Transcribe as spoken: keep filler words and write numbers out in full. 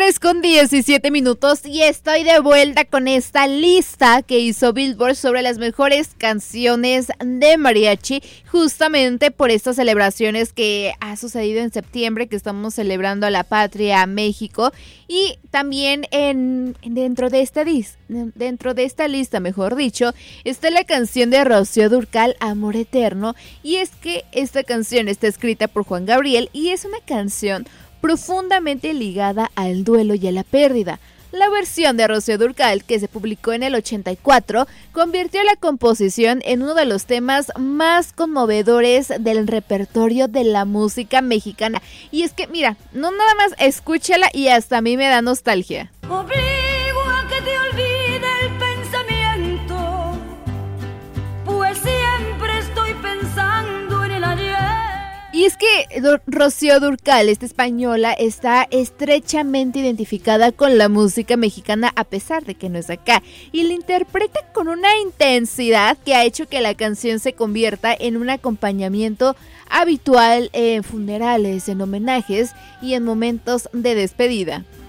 tres con diecisiete minutos y estoy de vuelta con esta lista que hizo Billboard sobre las mejores canciones de mariachi, justamente por estas celebraciones que ha sucedido en septiembre, que estamos celebrando a la patria, a México, y también en dentro de esta dis, dentro de esta lista, mejor dicho, está la canción de Rocío Dúrcal, Amor Eterno, y es que esta canción está escrita por Juan Gabriel y es una canción profundamente ligada al duelo y a la pérdida. La versión de Rocío Dúrcal, que se publicó en el ochenta y cuatro, convirtió la composición en uno de los temas más conmovedores del repertorio de la música mexicana. Y es que, mira, no nada más escúchala y hasta a mí me da nostalgia. Obligo a que te olvide el pensamiento, pues siempre estoy pensando en el ayer. Y es que Rocío Dúrcal, esta española, está estrechamente identificada con la música mexicana a pesar de que no es acá, y la interpreta con una intensidad que ha hecho que la canción se convierta en un acompañamiento habitual en funerales, en homenajes y en momentos de despedida.